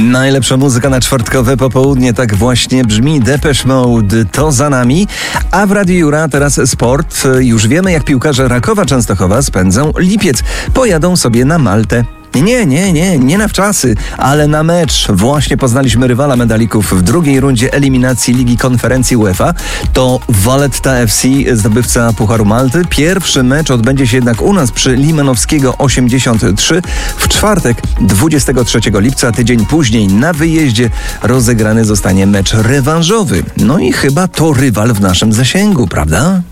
Najlepsza muzyka na czwartkowe popołudnie, tak właśnie brzmi Depeche Mode, to za nami. A w Radiu Jura teraz sport. Już wiemy, jak piłkarze Rakowa Częstochowa spędzą lipiec. Pojadą sobie na Maltę. Nie na wczasy, ale na mecz. Właśnie poznaliśmy rywala medalików w drugiej rundzie eliminacji Ligi Konferencji UEFA. To Valletta FC, zdobywca Pucharu Malty. Pierwszy mecz odbędzie się jednak u nas przy Limanowskiego 83 w czwartek 23 lipca. Tydzień później na wyjeździe rozegrany zostanie mecz rewanżowy. No i chyba to rywal w naszym zasięgu, prawda?